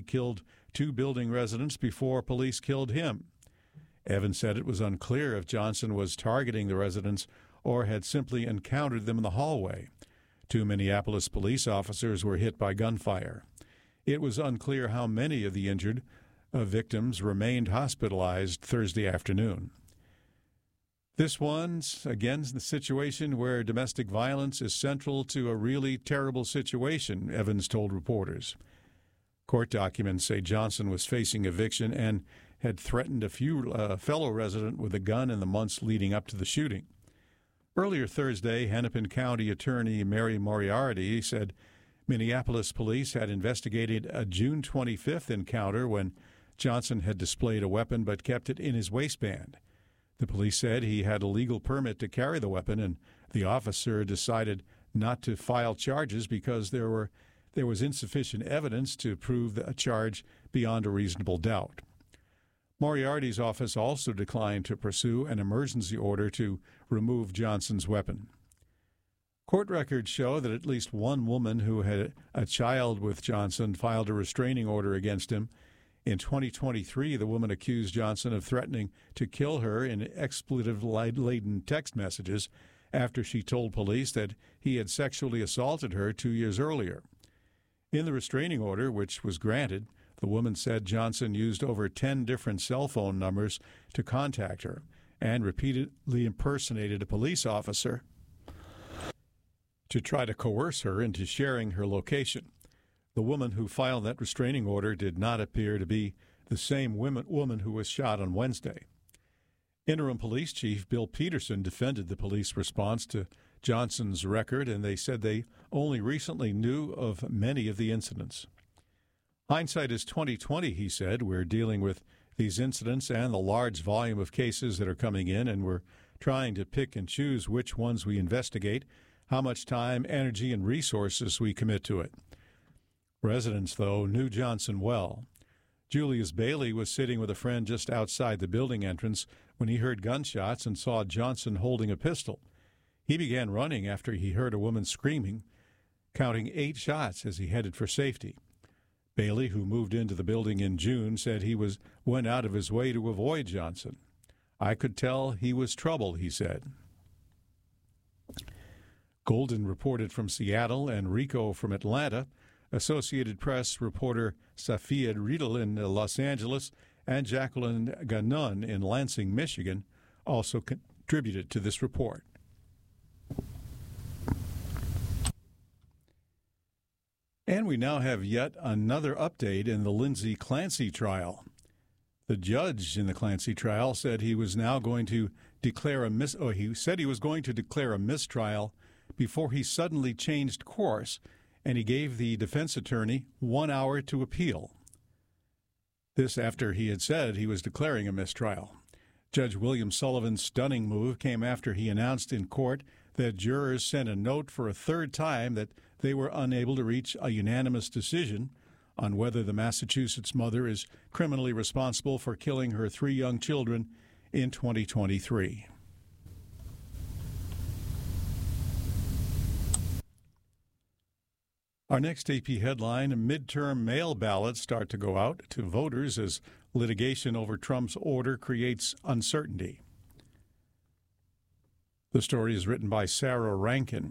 killed 2 building residents before police killed him. Evans said it was unclear if Johnson was targeting the residents or had simply encountered them in the hallway. 2 Minneapolis police officers were hit by gunfire. It was unclear how many of the injured victims remained hospitalized Thursday afternoon. This one's, again, the situation where domestic violence is central to a really terrible situation, Evans told reporters. Court documents say Johnson was facing eviction and had threatened a fellow resident with a gun in the months leading up to the shooting. Earlier Thursday, Hennepin County Attorney Mary Moriarty said Minneapolis police had investigated a June 25th encounter when Johnson had displayed a weapon but kept it in his waistband. The police said he had a legal permit to carry the weapon, and the officer decided not to file charges because there was insufficient evidence to prove a charge beyond a reasonable doubt. Moriarty's office also declined to pursue an emergency order to remove Johnson's weapon. Court records show that at least one woman who had a child with Johnson filed a restraining order against him. In 2023, the woman accused Johnson of threatening to kill her in expletive-laden text messages after she told police that he had sexually assaulted her 2 years earlier. In the restraining order, which was granted, the woman said Johnson used over 10 different cell phone numbers to contact her and repeatedly impersonated a police officer to try to coerce her into sharing her location. The woman who filed that restraining order did not appear to be the same woman who was shot on Wednesday. Interim Police Chief Bill Peterson defended the police response to Johnson's record, and they said they only recently knew of many of the incidents. Hindsight is 20/20, he said. We're dealing with these incidents and the large volume of cases that are coming in, and we're trying to pick and choose which ones we investigate, how much time, energy, and resources we commit to it. Residents, though, knew Johnson well. Julius Bailey was sitting with a friend just outside the building entrance when he heard gunshots and saw Johnson holding a pistol. He began running after he heard a woman screaming, counting 8 shots as he headed for safety. Bailey, who moved into the building in June, said he went out of his way to avoid Johnson. I could tell he was trouble, he said. Golden reported from Seattle and Rico from Atlanta. Associated Press reporter Safia Riedel in Los Angeles and Jacqueline Ganun in Lansing, Michigan, also contributed to this report. And we now have yet another update in the Lindsay Clancy trial. The judge in the Clancy trial said he was now going to declare a mistrial before he suddenly changed course, and he gave the defense attorney 1 hour to appeal. This after he had said he was declaring a mistrial. Judge William Sullivan's stunning move came after he announced in court that jurors sent a note for a third time that they were unable to reach a unanimous decision on whether the Massachusetts mother is criminally responsible for killing her 3 young children in 2023. Our next AP headline, midterm mail ballots start to go out to voters as litigation over Trump's order creates uncertainty. The story is written by Sarah Rankin.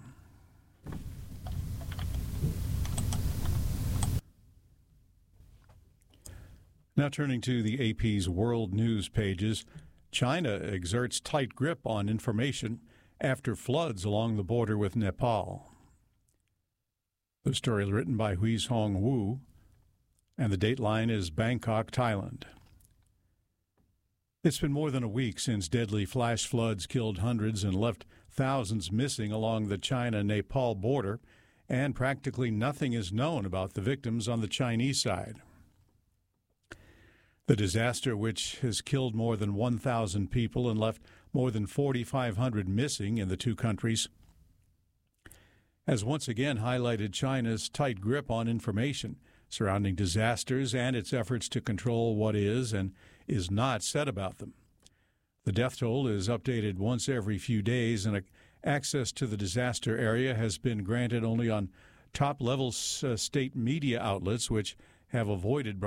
Now turning to the AP's world news pages, China exerts tight grip on information after floods along the border with Nepal. The story is written by Hui Hong Wu, and the dateline is Bangkok, Thailand. It's been more than a week since deadly flash floods killed hundreds and left thousands missing along the China-Nepal border, and practically nothing is known about the victims on the Chinese side. The disaster, which has killed more than 1,000 people and left more than 4,500 missing in the two countries, has once again highlighted China's tight grip on information surrounding disasters and its efforts to control what is and is not said about them. The death toll is updated once every few days, and access to the disaster area has been granted only on top-level state media outlets, which have avoided